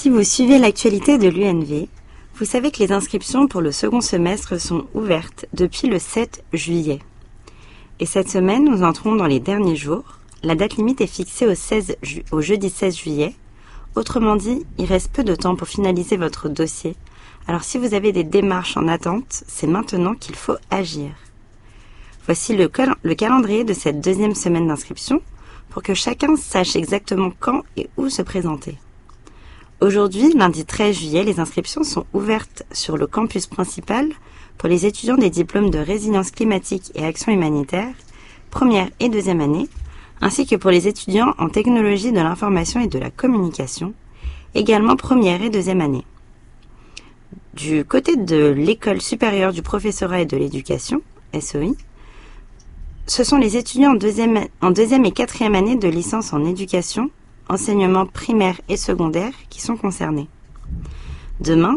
Si vous suivez l'actualité de l'UNV, vous savez que les inscriptions pour le second semestre sont ouvertes depuis le 7 juillet. Et cette semaine, nous entrons dans les derniers jours. La date limite est fixée au jeudi 16 juillet. Autrement dit, il reste peu de temps pour finaliser votre dossier. Alors si vous avez des démarches en attente, c'est maintenant qu'il faut agir. Voici le calendrier de cette deuxième semaine d'inscription pour que chacun sache exactement quand et où se présenter. Aujourd'hui, lundi 13 juillet, les inscriptions sont ouvertes sur le campus principal pour les étudiants des diplômes de résilience climatique et action humanitaire, première et deuxième année, ainsi que pour les étudiants en technologie de l'information et de la communication, également première et deuxième année. Du côté de l'École supérieure du professorat et de l'éducation, SOI, ce sont les étudiants en deuxième et quatrième année de licence en éducation, enseignement primaire et secondaire qui sont concernés. Demain,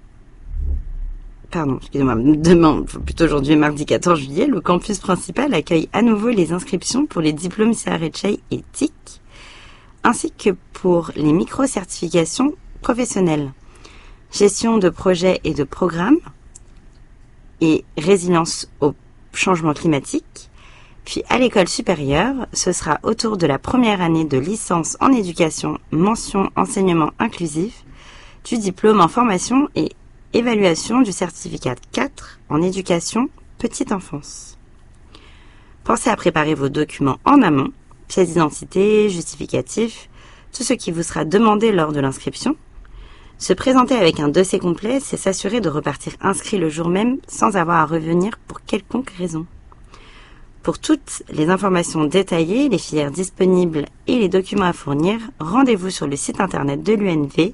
plutôt aujourd'hui, mardi 14 juillet, le campus principal accueille à nouveau les inscriptions pour les diplômes CRHA et TIC, ainsi que pour les micro-certifications professionnelles, gestion de projets et de programmes, et résilience au changement climatique. Puis à l'école supérieure, ce sera autour de la première année de licence en éducation, mention enseignement inclusif, du diplôme en formation et évaluation du certificat 4 en éducation petite enfance. Pensez à préparer vos documents en amont, pièces d'identité, justificatifs, tout ce qui vous sera demandé lors de l'inscription. Se présenter avec un dossier complet, c'est s'assurer de repartir inscrit le jour même sans avoir à revenir pour quelconque raison. Pour toutes les informations détaillées, les filières disponibles et les documents à fournir, rendez-vous sur le site internet de l'UNV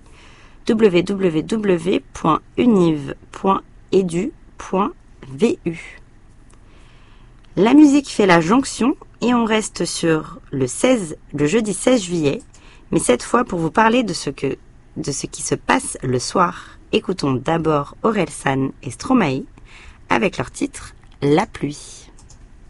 www.univ.edu.vu. La musique fait la jonction et on reste sur le jeudi 16 juillet, mais cette fois pour vous parler de ce qui se passe le soir. Écoutons d'abord Orelsan et Stromae avec leur titre « La pluie ».